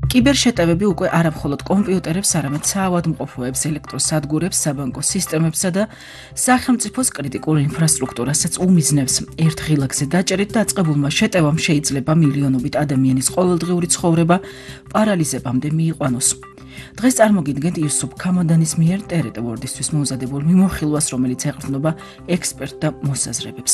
კიბერშეტევები უკვე არა მხოლოდ კომპიუტერებს, არამედ საავადმყოფოებს, ელექტროსადგურებს, საბანკო სისტემებსა და სახელმწიფოს კრიტიკულ ინფრასტრუქტურასაც უმიზნევს. ერთ ღილაკზე დაჭერით დაწყებულმა შეტევამ შეიძლება მილიონობით ადამიანის ყოველდღიური ცხოვრება პარალიზებამდე მიიყვანოს. დღეს წარმოგიდგენთ იუსუფ ქამოდანის მიერ ტერეტ ვორდისთვის მომზადებულ მიმოხილვას, რომელიც ეყრდნობა ექსპერტ და მოსაზრებებს.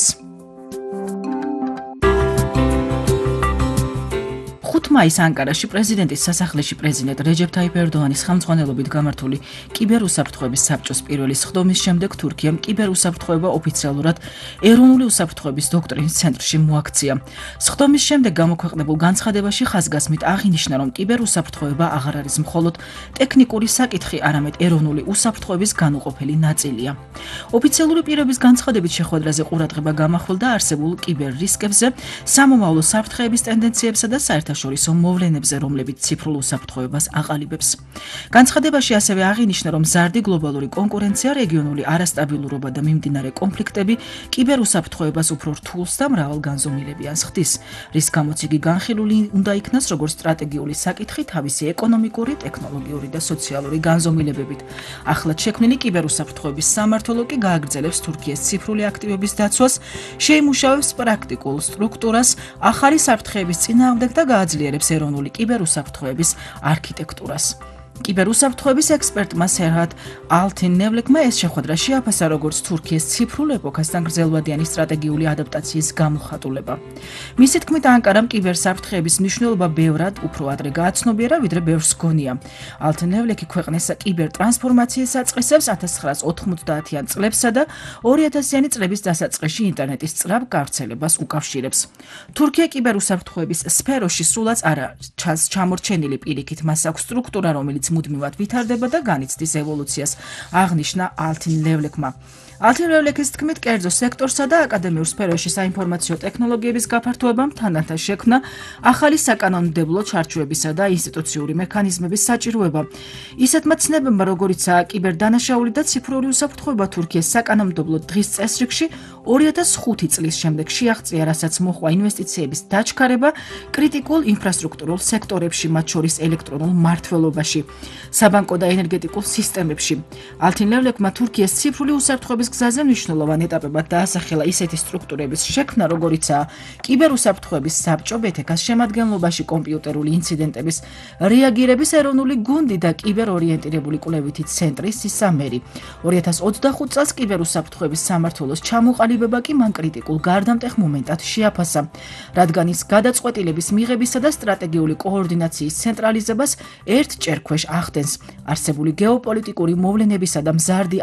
5 მაისს ანკარაში პრეზიდენტის სასახლეში პრეზიდენტ რეჯეფ თაიფ ერდოანის ხელმძღვანელობით გამართული კიბერუსაფრთხოების საბჭოს პირველი სხდომის შემდეგ თურქიამ კიბერუსაფრთხოება ოფიციალურად ეროვნული უსაფრთხოების დოქტრინის ცენტრში მოაქცია. სხდომის შემდეგ გამოქვეყნებულ განცხადებაში ხაზგასმით აღინიშნა, რომ კიბერუსაფრთხოება აღარ არის მხოლოდ ტექნიკური საკითხი, არამედ ეროვნული უსაფრთხოების განუყოფელი ნაწილია. ოფიციალური პირების განცხადებით შეხვედრაზე ყურადღება გამახვილდა არსებულ კიბერ რისკებზე, სამომავლო საფრთხეების ტენდენციებსა და საერთაშორისო მოვლენებზე, რომლებიც ციფრულ უსაფრთხოებას აყალიბებს. განცხადებაში ასევე აღინიშნა, რომ მზარდი გლობალური კონკურენცია, რეგიონული არასტაბილურობა და მიმდინარე კონფლიქტები კიბერუსაფრთხოებას უფრო რთულს და მრავალგანზომილებიანს ხდის, რის გამოც იგი განხილული უნდა იქნას როგორც სტრატეგიული საკითხი თავისი ეკონომიკური, ტექნოლოგიური და სოციალური განზომილებებით. ახლად შექმნილი კიბერუსაფრთხოების სამმართველო კი გააგრძელებს თურქიის ციფრული აქტივების დაცვას, შეიმუშავებს პრაქტიკულ სტრუქტურას, ახალი საფრთხეების წინააღმდეგ და გააძლიერებს ეროვნული კიბერუსაფრთხოების არქიტექტურას. კიბერუსაფრთხოების ექსპერტმა სერჰად ალთინ-ნევლეკმა ეს შეხვედრა შეაფასა როგორც თურქიის ციფრულ ეპოქასთან გრძელვადიანი სტრატეგიული ადაპტაციის გამოხატულება. მისი თქმით, ანკარამ კიბერსაფრთხეების მნიშვნელობა ბევრად უფრო ადრე გააცნობიერა, ვიდრე ბევრს გონია. ალთინ-ნევლეკი ქვეყნის კიბერტრანსფორმაციის საწყისებს 1990-იან წლებსა და 2000-იანი წლების დასაწყისში ინტერნეტის სწრაფ გავრცელებას უკავშირებს. თურქია კიბერუსაფრთხოების სფეროში სულაც არა ჩანს ჩამორჩენილი, პირიქით მას აქვს სტრუქტურა, რომელიც მუდმივად ვითარდება და განიცდის ევოლუციას, აღნიშნა ალთინ-ნევლეკმა. ალთინ-ნევლეკის თქმით, კერძო სექტორსა და აკადემიურ სფეროში საინფორმაციო ტექნოლოგიების გაფართოებამ თანდათან შექმნა ახალი საკანონმდებლო ჩარჩოებისა და ინსტიტუციური მექანიზმების საჭიროება. ისეთმა ცნებებმა, როგორიცაა კიბერდანაშაული და ციფრული უსაფრთხოება თურქიის საკანონმდებლო დღის წესრიგში 2005 წლის შემდეგ შეაღწია, რასაც მოჰყვა ინვესტიციების დაჩქარება კრიტიკულ ინფრასტრუქტურულ სექტორებში, მათ შორის ელექტრონულ მმართველობაში, საბანკო და ენერგეტიკულ სისტემებში. ალთინ-ნევლეკმა თურქიის ციფრული უსაფრთხოების გზაზე მნიშვნელოვან ეტაპებად დაასახელა ისეთი სტრუქტურების შექმნა, როგორიცაა კიბერუსაფრთხოების საბჭო, ბეთქ-ს შემადგენლობაში კომპიუტერული ინციდენტების რეაგირების ეროვნული გუნდი და კიბერორიენტირებული კვლევითი ცენტრი სისამერი. 2025 წელს კიბერუსაფრთხოების სამმართველოს ჩამოყალიბება კი მან კრიტიკულ გარდამტეხ მომენტად შეაფასა, რადგან ის გადაწყვეტილების მიღებისა და სტრატეგიული კოორდინაციის ცენტრალიზებას ერთ ჭერქვეშ ახდენს. არსებული გეოპოლიტიკური მოვლენებისა და მზარდი